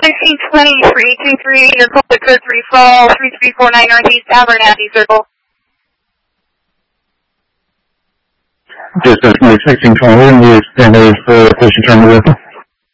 1620 for 823, your call to code 3 fall, 3349 Northeast Abernathy Circle. Distance 1620, you extended for pushing terminal.